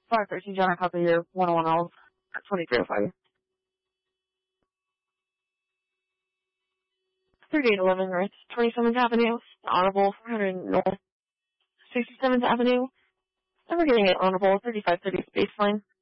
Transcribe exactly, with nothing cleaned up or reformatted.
five thirteen John Copy here, one oh one L, twenty-three oh five. thirty-eight eleven North twenty-seventh Avenue, Honorable four hundred North sixty-seventh Avenue. Never getting it Honorable thirty-five thirty Baseline.